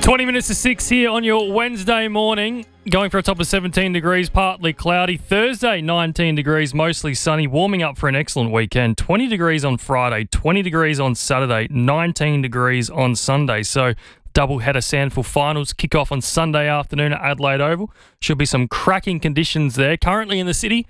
20 minutes to 6 here on your Wednesday morning. Going for a top of 17 degrees, partly cloudy. Thursday, 19 degrees, mostly sunny. Warming up for an excellent weekend. 20 degrees on Friday, 20 degrees on Saturday, 19 degrees on Sunday. So double-header Sandful finals kick off on Sunday afternoon at Adelaide Oval. Should be some cracking conditions there. Currently in the city,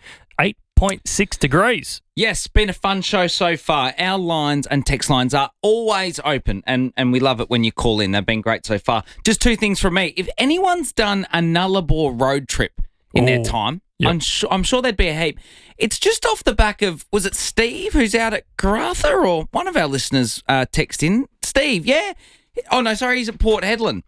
8.6 degrees. Yes, been a fun show so far. Our lines and text lines are always open, and we love it when you call in. They've been great so far. Just two things from me. If anyone's done a Nullarbor road trip in their time, yep. I'm sure there'd be a heap. It's just off the back of, was it Steve who's out at Karratha, or one of our listeners text in? Steve, yeah? Oh, no, sorry, he's at Port Hedland.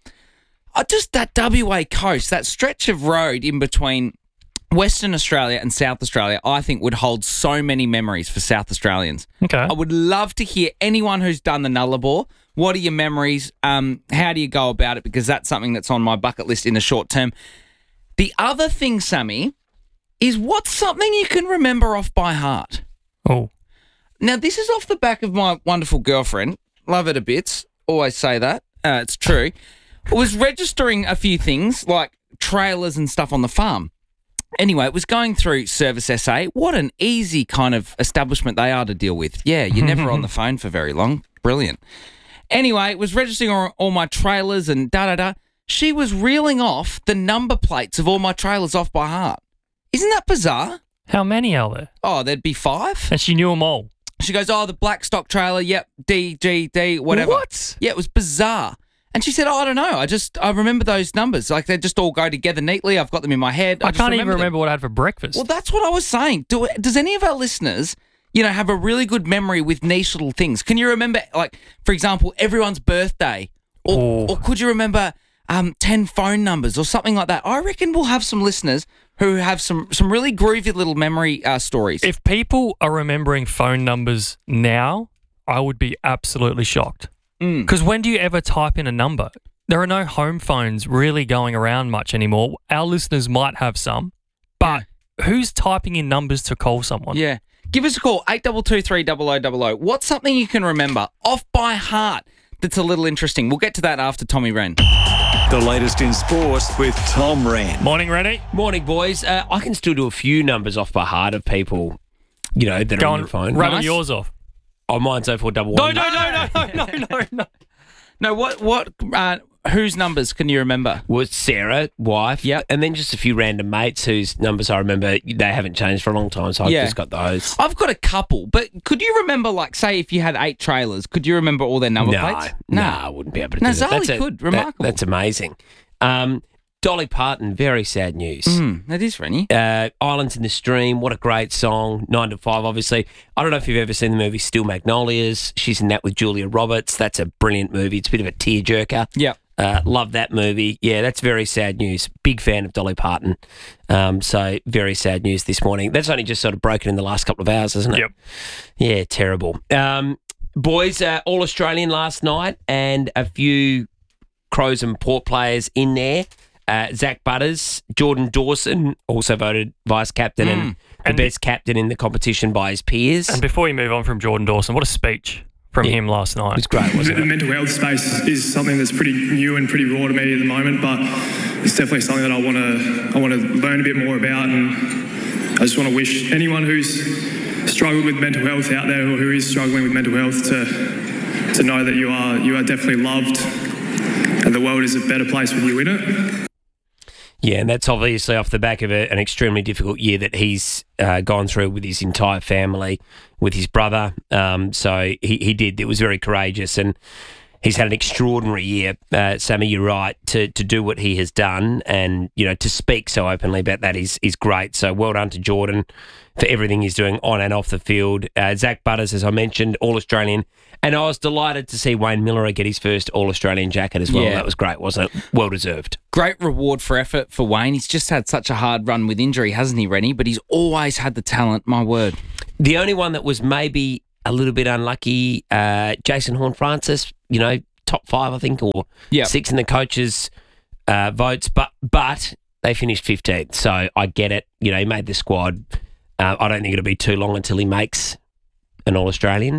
Just that WA coast, that stretch of road in between Western Australia and South Australia, I think would hold so many memories for South Australians. Okay. I would love to hear anyone who's done the Nullarbor. What are your memories? How do you go about it? Because that's something that's on my bucket list in the short term. The other thing, Sammy, is what's something you can remember off by heart? Oh. Now, this is off the back of my wonderful girlfriend. Love her to bits. Always say that. It's true. I was registering a few things like trailers and stuff on the farm. Anyway, it was going through Service SA. What an easy kind of establishment they are to deal with. Yeah, you're never on the phone for very long. Brilliant. Anyway, it was registering all my trailers and da-da-da. She was reeling off the number plates of all my trailers off by heart. Isn't that bizarre? How many are there? Oh, there'd be 5. And she knew them all. She goes, the black stock trailer, yep, D, G, D, whatever. What? Yeah, it was bizarre. And she said, I don't know. I remember those numbers. Like, they just all go together neatly. I've got them in my head. I can't even remember what I had for breakfast. Well, that's what I was saying. Does any of our listeners, have a really good memory with niche little things? Can you remember, like, for example, everyone's birthday? Or could you remember 10 phone numbers or something like that? I reckon we'll have some listeners who have some really groovy little memory stories. If people are remembering phone numbers now, I would be absolutely shocked. Because when do you ever type in a number? There are no home phones really going around much anymore. Our listeners might have some, but who's typing in numbers to call someone? Yeah. Give us a call, 8223 0000. What's something you can remember off by heart that's a little interesting? We'll get to that after Tommy Wren. The latest in sports with Tom Wren. Morning, Rennie. Morning, boys. I can still do a few numbers off by heart of people, that are on your phone. Rattle yours off. Oh, mine's 0411. No. No, what whose numbers can you remember? Was Sarah, wife. Yep. And then just a few random mates whose numbers I remember, they haven't changed for a long time, so I've just got those. I've got a couple, but could you remember, like, say if you had 8 trailers, could you remember all their number plates? No, I wouldn't be able to do that. Zali could. Remarkable. That's amazing. Dolly Parton, very sad news. That is, Rennie. Islands in the Stream, what a great song. 9 to 5, obviously. I don't know if you've ever seen the movie Still Magnolias. She's in that with Julia Roberts. That's a brilliant movie. It's a bit of a tearjerker. Yeah. Love that movie. Yeah, that's very sad news. Big fan of Dolly Parton. So very sad news this morning. That's only just sort of broken in the last couple of hours, isn't it? Yep. Yeah, terrible. Boys, All Australian last night and a few Crows and Port players in there. Zach Butters, Jordan Dawson, also voted vice-captain and the best captain in the competition by his peers. And before you move on from Jordan Dawson, what a speech from him last night. It was great, wasn't The it? mental health space is something that's pretty new and pretty raw to me at the moment, but it's definitely something that I want to learn a bit more about, and I just want to wish anyone who's struggled with mental health out there, or who is struggling with mental health, to know that you are definitely loved, and the world is a better place with you in it. Yeah, and that's obviously off the back of an extremely difficult year that he's gone through with his entire family, with his brother. So he did. It was very courageous, and he's had an extraordinary year. Sammy, you're right, to do what he has done, and to speak so openly about that is great. So well done to Jordan for everything he's doing on and off the field. Zach Butters, as I mentioned, All-Australian. And I was delighted to see Wayne Miller get his first All-Australian jacket as well. Yeah. That was great, wasn't it? Well deserved. Great reward for effort for Wayne. He's just had such a hard run with injury, hasn't he, Rennie? But he's always had the talent, my word. The only one that was maybe a little bit unlucky, Jason Horne-Francis, top 5, I think, or 6 in the coaches' votes, but they finished 15th. So I get it. He made the squad. I don't think it'll be too long until he makes an All-Australian.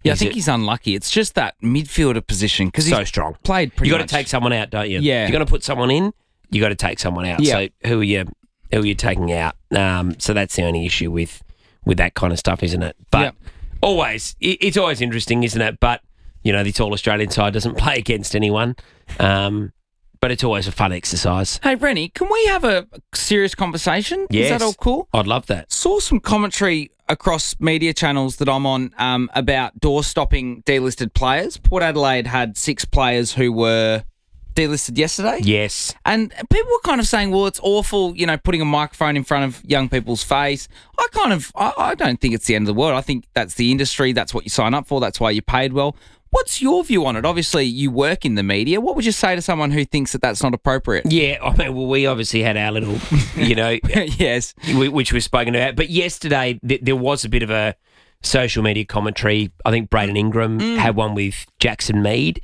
Yeah, I think he's unlucky. It's just that midfielder position because so he's strong. played pretty You got much. to take someone out, don't you? Yeah. If you're going to put someone in, you got to take someone out. Yeah. So who are you taking out? So that's the only issue with that kind of stuff, isn't it? But it's always interesting, isn't it? But this All Australian side doesn't play against anyone. But it's always a fun exercise. Hey, Rennie, can we have a serious conversation? Yes. Is that all cool? I'd love that. Saw some commentary across media channels that I'm on about door-stopping delisted players. Port Adelaide had 6 players who were delisted yesterday. Yes. And people were kind of saying, well, it's awful, putting a microphone in front of young people's face. I don't think it's the end of the world. I think that's the industry. That's what you sign up for. That's why you're paid well. What's your view on it? Obviously, you work in the media. What would you say to someone who thinks that that's not appropriate? Yeah, we obviously had our little, Yes. which we've spoken about. But yesterday, there was a bit of a social media commentary. I think Braden Ingram had one with Jackson Mead.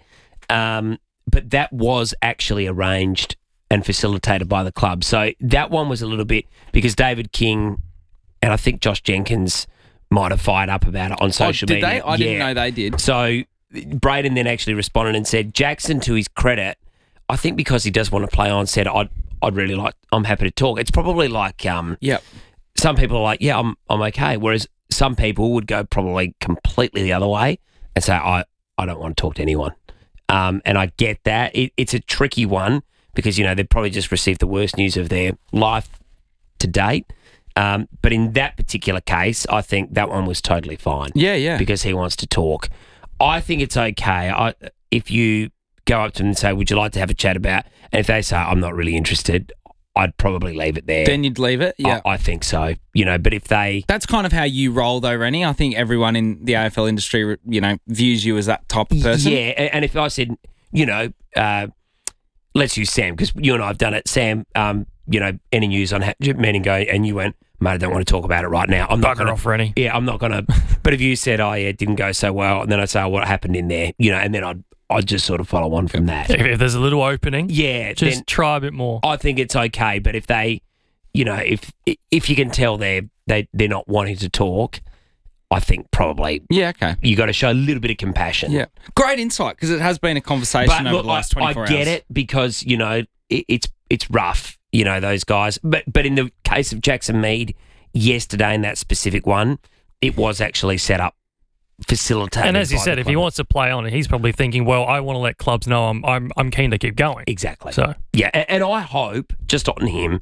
But that was actually arranged and facilitated by the club. So that one was a little bit, because David King and I think Josh Jenkins might have fired up about it on social media. Did they? I didn't know they did. So Braden then actually responded and said, Jackson, to his credit, I think because he does want to play on, said, I'm happy to talk. It's probably like, some people are like, yeah, I'm okay. Whereas some people would go probably completely the other way and say, I don't want to talk to anyone. And I get that. It's a tricky one because, they've probably just received the worst news of their life to date. But in that particular case, I think that one was totally fine. Yeah. Because he wants to talk. I think it's okay. If you go up to them and say, would you like to have a chat about, and if they say, I'm not really interested, I'd probably leave it there. Then you'd leave it? Yeah. I think so. But if they... That's kind of how you roll though, Rennie. I think everyone in the AFL industry, views you as that type of person. Yeah, and if I said, let's use Sam, because you and I have done it. Sam, any news on Meningo, and you went, mate, I don't want to talk about it right now. I'm not going to off, Rennie. Yeah, I'm not going to. But if you said, oh, yeah, it didn't go so well, and then I'd say, what happened in there? And then I'd just sort of follow on from that. If there's a little opening, just then try a bit more. I think it's okay. But if they, if you can tell they're not wanting to talk, I think probably okay. You got to show a little bit of compassion. Yeah, great insight, because it has been a conversation over the last 24 hours. I get it, because it's rough, those guys. But in the case of Jackson Mead yesterday, in that specific one, it was actually set up, facilitated. And as you by said, the if he club. wants to play on it, he's probably thinking, well, I want to let clubs know I'm keen to keep going. Exactly. So yeah, and I hope, just on him,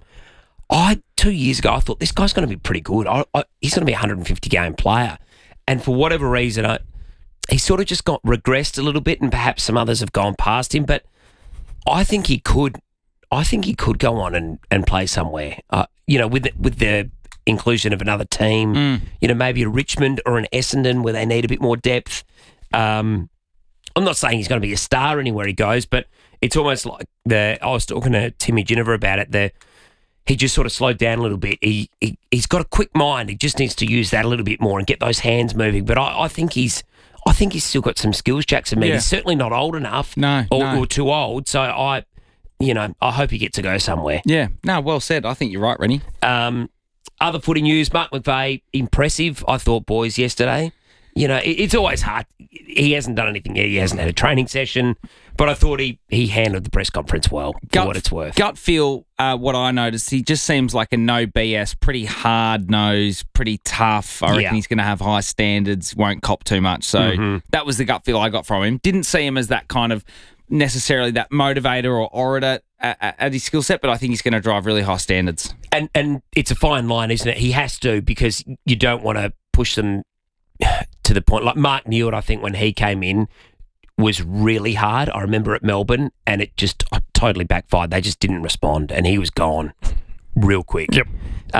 2 years ago I thought this guy's going to be pretty good. He's going to be a 150 game player, and for whatever reason, he sort of just got regressed a little bit, and perhaps some others have gone past him. But I think he could. I think he could go on and play somewhere. With the inclusion of another team, maybe a Richmond or an Essendon where they need a bit more depth. I'm not saying he's going to be a star anywhere he goes, but it's almost like I was talking to Timmy Ginniver about it. He just sort of slowed down a little bit. He's got a quick mind. He just needs to use that a little bit more and get those hands moving. But I think he's still got some skills, Jackson Mead. Yeah. He's certainly not old enough, No. or too old. So I hope he gets to go somewhere. Yeah, no, well said. I think you're right, Rennie. Other footy news, Mark McVeigh, impressive, I thought, boys, yesterday. It's always hard. He hasn't done anything yet. He hasn't had a training session, but I thought he handled the press conference well, for what it's worth. Gut feel, what I noticed, he just seems like a no BS, pretty hard nose, pretty tough. I reckon he's going to have high standards, won't cop too much. So that was the gut feel I got from him. Didn't see him as that kind of necessarily that motivator or orator at his skill set, but I think he's going to drive really high standards. And it's a fine line, isn't it? He has to, because you don't want to push them to the point. Like Mark Newett, I think when he came in, was really hard. I remember at Melbourne, and it just totally backfired. They just didn't respond, and he was gone real quick. Yep.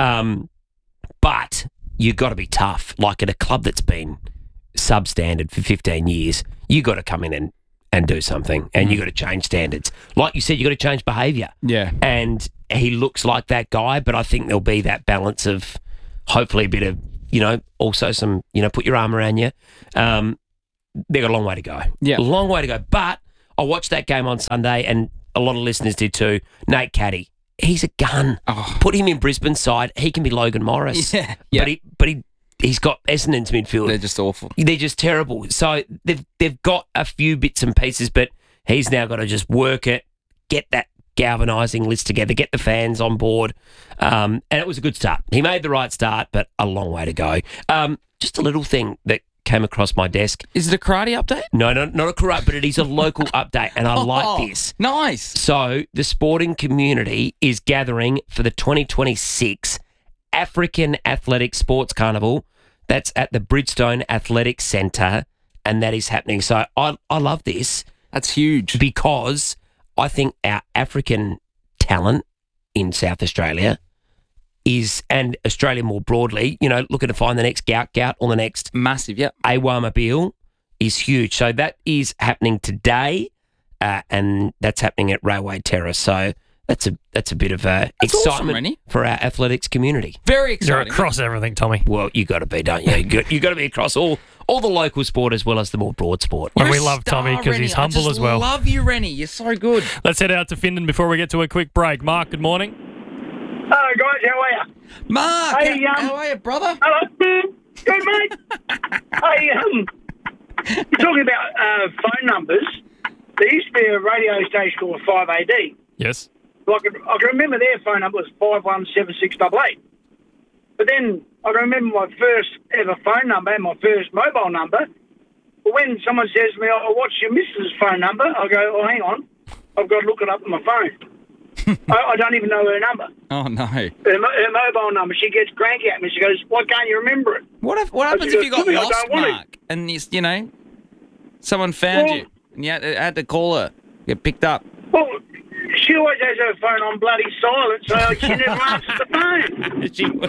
But you got to be tough. Like at a club that's been substandard for 15 years, you got to come in and do something, and you got to change standards. Like you said, you got to change behaviour. Yeah. And he looks like that guy, but I think there'll be that balance of hopefully a bit of, also some, put your arm around you. They've got a long way to go. Yeah. A long way to go. But I watched that game on Sunday, and a lot of listeners did too. Nate Caddy, he's a gun. Oh. Put him in Brisbane's side, he can be Logan Morris. Yeah. But he's got Essendon's midfield. They're just awful. They're just terrible. So they've got a few bits and pieces, but he's now got to just work it, get that galvanising list together, get the fans on board. And it was a good start. He made the right start, but a long way to go. Just a little thing that came across my desk. Is it a karate update? No, not a corrupt, but it is a local update, and I like this. Nice. So the sporting community is gathering for the 2026 African Athletic Sports Carnival. That's at the Bridgestone Athletic Centre, and that is happening. So I love this. That's huge. Because I think our African talent in South Australia and Australia more broadly, looking to find the next Gout or the next Massive, yeah. Awamobile is huge. So that is happening today, and that's happening at Railway Terrace. So that's a bit of excitement awesome, Rennie. for our athletics community. Very You're exciting. across everything, Tommy. Well, you got to be, don't you? You got to be across all the local sport as well as the more broad sport. And You're we a love star, Tommy because he's Rennie. humble I just as well. love you, Rennie. You're so good. Let's head out to Findon before we get to a quick break. Mark, good morning. Hello, guys. How are you? Mark, Hey, how are you, brother? Hello. Good, mate. Hey, you're talking about phone numbers. There used to be a radio station called 5AD. Yes. I can remember their phone number was 517688. But then I can remember my first ever phone number and my first mobile number. But when someone says to me, "Oh, what's your missus' phone number?" I go, "Oh, hang on. I've got to look it up on my phone." I don't even know her number. Oh, no. Her mobile number. She gets cranky at me. She goes, "Why can't you remember it?" What happens if you got I lost, don't want it. Mark, and, someone found you and you had to call her, get picked up? Well, she always has her phone on bloody silent, so she never answers the phone. And I've said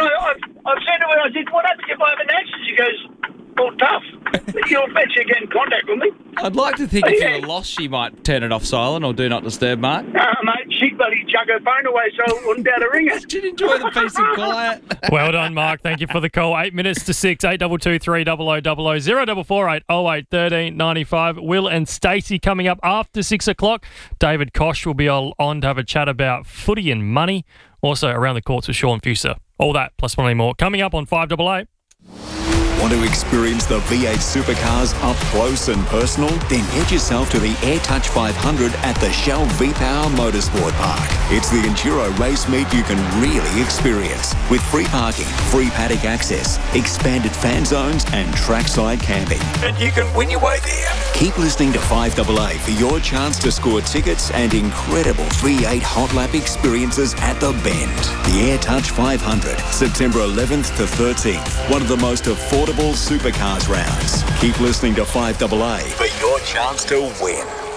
to her, I said, "What happens if I haven't answered?" She goes, "Well, tough. You'll eventually get in contact with me." I'd like to think if Yeah. you were lost, she might turn it off silent or do not disturb, Mark. Mate, she'd bloody chuck her phone away so I wouldn't be able to ring it. She'd enjoy the peace and quiet. Well done, Mark. Thank you for the call. 8 minutes to 6, 822 300 0448 08 13 95. Will and Stacey coming up after 6 o'clock. David Kosh will be on to have a chat about footy and money. Also around the courts with Sean Fuser. All that plus plenty more coming up on 588. Want to experience the V8 supercars up close and personal? Then head yourself to the AirTouch 500 at the Shell V-Power Motorsport Park. It's the enduro race meet you can really experience with free parking, free paddock access, expanded fan zones and trackside camping. And you can win your way there. Keep listening to 5AA for your chance to score tickets and incredible V8 hot lap experiences at the Bend. The AirTouch 500, September 11th to 13th. One of the most affordable supercars rounds. Keep listening to 5AA for your chance to win.